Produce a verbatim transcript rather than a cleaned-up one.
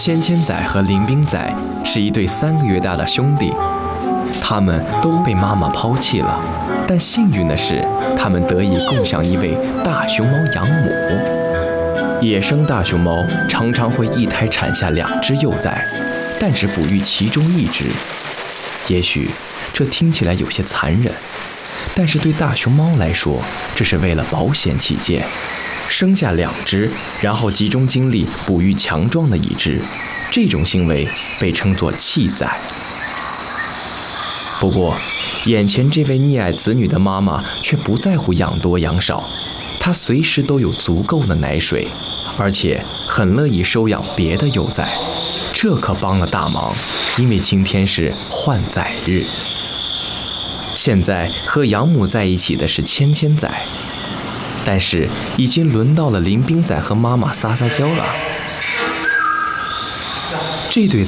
芊芊仔和林冰仔是一对三个月大的兄弟，他们都被妈妈抛弃了，但幸运的是，他们得以共享一位大熊猫养母。野生大熊猫常常会一胎产下两只幼崽，但只哺育其中一只。也许这听起来有些残忍，但是对大熊猫来说，这是为了保险起见，生下两只，然后集中精力哺育强壮的一只，这种行为被称作弃崽。不过，眼前这位溺爱子女的妈妈却不在乎养多养少，她随时都有足够的奶水，而且很乐意收养别的幼崽，这可帮了大忙，因为今天是换崽日。现在和养母在一起的是芊芊仔，但是已经轮到了林冰仔和妈妈撒撒娇了。这对